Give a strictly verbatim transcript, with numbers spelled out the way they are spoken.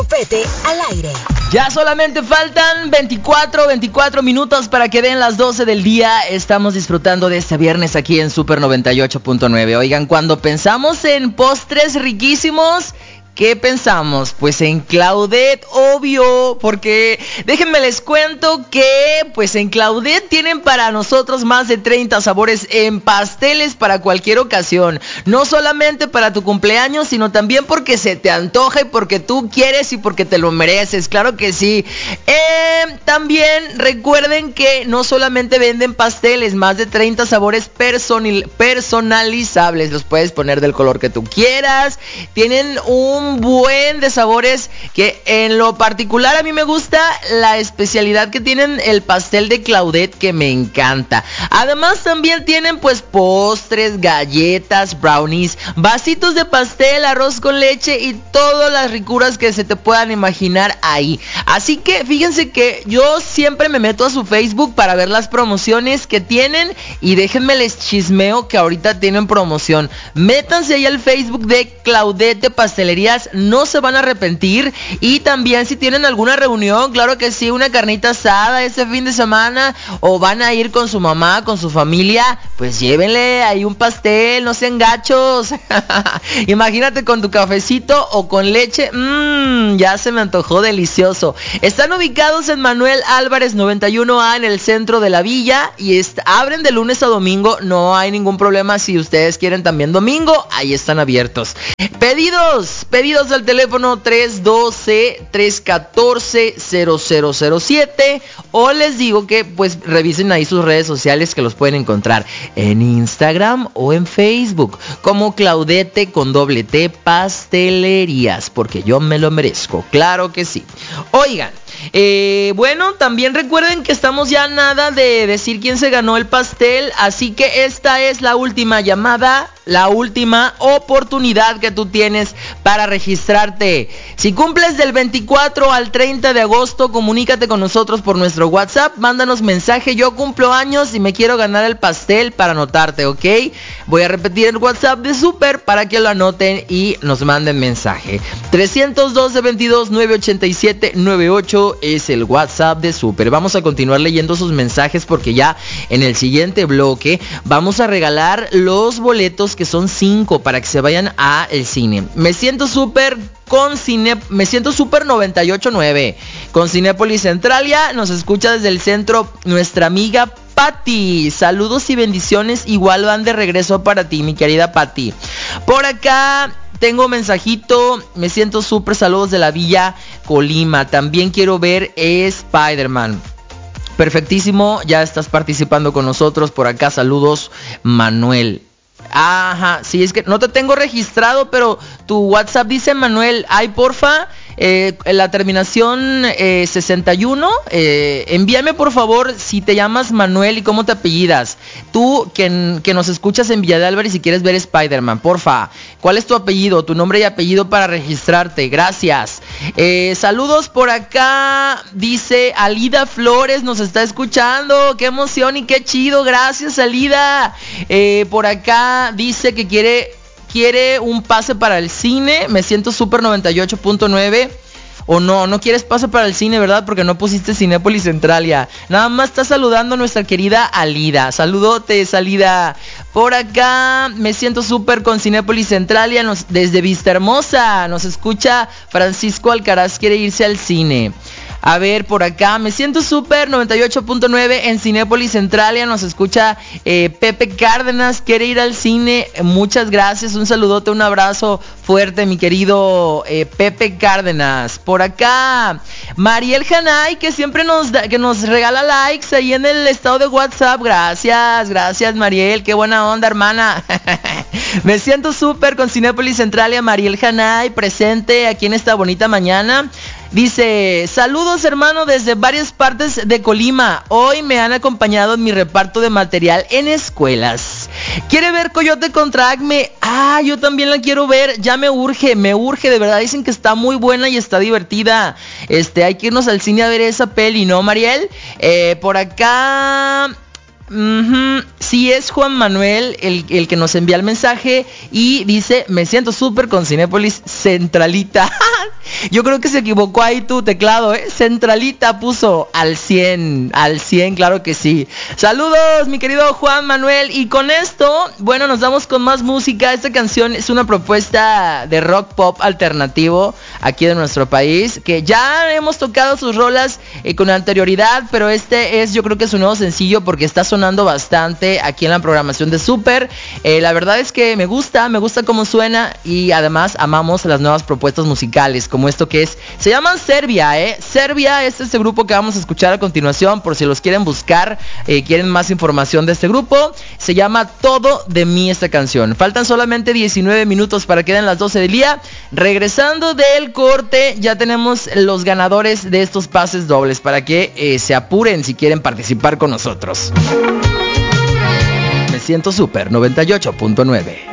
Pete al aire. Ya solamente faltan veinticuatro, veinticuatro minutos para que den las doce del día. Estamos disfrutando de este viernes aquí en Super noventa y ocho punto nueve. Oigan, cuando pensamos en postres riquísimos, ¿qué pensamos? Pues en Claudette, obvio, porque déjenme les cuento que pues en Claudette tienen para nosotros más de treinta sabores en pasteles para cualquier ocasión. No solamente para tu cumpleaños, sino también porque se te antoja y porque tú quieres y porque te lo mereces, claro que sí. Eh, también recuerden que no solamente venden pasteles, más de treinta sabores personil- personalizables. Los puedes poner del color que tú quieras. Tienen un Un buen de sabores que en lo particular a mí me gusta la especialidad que tienen el pastel de Claudette, que me encanta. Además también tienen pues postres, galletas, brownies, vasitos de pastel, arroz con leche y todas las ricuras que se te puedan imaginar ahí. Así que fíjense que yo siempre me meto a su Facebook para ver las promociones que tienen y déjenme les chismeo que ahorita tienen promoción. Métanse ahí al Facebook de Claudette de Pastelería, no se van a arrepentir. Y también si tienen alguna reunión, claro que sí, una carnita asada este fin de semana, o van a ir con su mamá, con su familia, pues llévenle ahí un pastel, no sean gachos. Imagínate con tu cafecito o con leche, mmm, ya se me antojó delicioso. Están ubicados en Manuel Álvarez noventa y uno A en el centro de la villa y est- abren de lunes a domingo, no hay ningún problema. Si ustedes quieren también domingo, ahí están abiertos. Pedidos, pedidos al teléfono tres uno dos, tres uno cuatro, cero cero cero siete, o les digo que pues revisen ahí sus redes sociales, que los pueden encontrar en Instagram o en Facebook como Claudette con doble T Pastelerías, porque yo me lo merezco, claro que sí. Oigan, Eh, bueno, también recuerden que estamos ya a nada de decir quién se ganó el pastel, así que esta es la última llamada, la última oportunidad que tú tienes para registrarte. Si cumples del veinticuatro al treinta de agosto, comunícate con nosotros por nuestro WhatsApp, mándanos mensaje: yo cumplo años y me quiero ganar el pastel, para anotarte, ¿ok? Voy a repetir el WhatsApp de Super para que lo anoten y nos manden mensaje. trescientos doce, veintidós, novecientos ochenta y siete, noventa y ocho es el WhatsApp de Super. Vamos a continuar leyendo sus mensajes porque ya en el siguiente bloque vamos a regalar los boletos, que son cinco, para que se vayan a el cine. Me siento súper con Cine, me siento súper noventa y ocho punto nueve con Cinépolis Centralia. Nos escucha desde el centro nuestra amiga Patti. Saludos y bendiciones, igual van de regreso para ti, mi querida Patti. Por acá tengo mensajito: me siento súper, saludos de la Villa Colima. También quiero ver Spider-Man. Perfectísimo, ya estás participando con nosotros por acá. Saludos, Manuel. Ajá, sí, es que no te tengo registrado, pero tu WhatsApp dice Manuel. Ay, porfa, eh, la terminación eh, sesenta y uno, eh, envíame por favor si te llamas Manuel y cómo te apellidas. Tú que, que nos escuchas en Villa de Álvarez y quieres ver Spider-Man, porfa, ¿cuál es tu apellido? Tu nombre y apellido para registrarte, gracias. Eh, saludos por acá, dice Alida Flores, nos está escuchando. Qué emoción y qué chido, gracias Alida. Eh, por acá dice que quiere... Quiere un pase para el cine. Me siento súper noventa y ocho punto nueve. O no, no quieres pase para el cine, ¿verdad? Porque no pusiste Cinépolis Centralia. Nada más está saludando a nuestra querida Alida. Saludotes, Alida. Por acá me siento súper con Cinépolis Centralia. Nos, desde Vista Hermosa nos escucha Francisco Alcaraz, quiere irse al cine. A ver, por acá, me siento súper noventa y ocho punto nueve en Cinépolis Centralia. Nos escucha eh, Pepe Cárdenas, quiere ir al cine. Muchas gracias, un saludote, un abrazo fuerte, mi querido eh, Pepe Cárdenas. Por acá, Mariel Hanay, que siempre nos, da, que nos regala likes ahí en el estado de WhatsApp. Gracias, gracias Mariel, qué buena onda, hermana. Me siento súper con Cinépolis Centralia. Mariel Hanay, presente aquí en esta bonita mañana. Dice: saludos hermano desde varias partes de Colima. Hoy me han acompañado en mi reparto de material en escuelas. ¿Quiere ver Coyote contra Acme? Ah, yo también la quiero ver. Ya me urge, me urge, de verdad. Dicen que está muy buena y está divertida. Este, hay que irnos al cine a ver esa peli, ¿no, Mariel? Eh, por acá... Uh-huh. Sí, es Juan Manuel el, el que nos envía el mensaje y dice, me siento súper con Cinépolis Centralita. Yo creo que se equivocó ahí tu teclado, ¿eh? Centralita puso al cien, al cien, claro que sí. Saludos, mi querido Juan Manuel. Y con esto, bueno, nos vamos con más música. Esta canción es una propuesta de rock pop alternativo aquí de nuestro país, que ya hemos tocado sus rolas eh, con anterioridad, pero este es, yo creo que es un nuevo sencillo porque está sonando bastante aquí en la programación de Super. Eh, la verdad es que me gusta, me gusta cómo suena y además amamos las nuevas propuestas musicales, como esto que es, se llaman Serbia, ¿eh? Serbia es este grupo que vamos a escuchar a continuación, por si los quieren buscar, eh, quieren más información de este grupo. Se llama Todo de mí esta canción. Faltan solamente diecinueve minutos para que den las doce del día. Regresando del corte, ya tenemos los ganadores de estos pases dobles para que eh, se apuren si quieren participar con nosotros. Me siento súper noventa y ocho punto nueve.